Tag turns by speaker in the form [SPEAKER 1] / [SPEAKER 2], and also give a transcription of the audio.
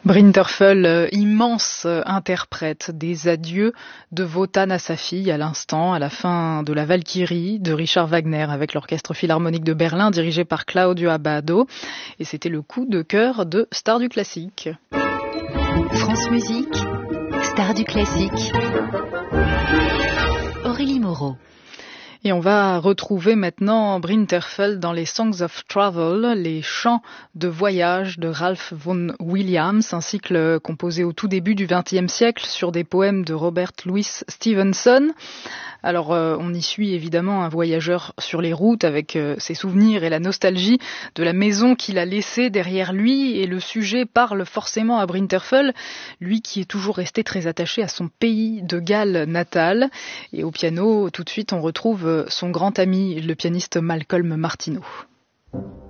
[SPEAKER 1] Brinterfell, immense interprète des adieux de Wotan à sa fille à l'instant, à la fin de la Valkyrie de Richard Wagner avec l'Orchestre Philharmonique de Berlin dirigé par Claudio Abbado. Et c'était le coup de cœur de Star du Classique.
[SPEAKER 2] France Musique, Star du Classique. Aurélie Moreau.
[SPEAKER 1] Et on va retrouver maintenant Brinterfell dans les Songs of Travel, les chants de voyage de Ralph Vaughan Williams, un cycle composé au tout début du XXe siècle sur des poèmes de Robert Louis Stevenson. Alors on y suit évidemment un voyageur sur les routes avec ses souvenirs et la nostalgie de la maison qu'il a laissée derrière lui, et le sujet parle forcément à Brinterfell, lui qui est toujours resté très attaché à son pays de Galles natal. Et au piano, tout de suite on retrouve son grand ami, le pianiste Malcolm Martineau.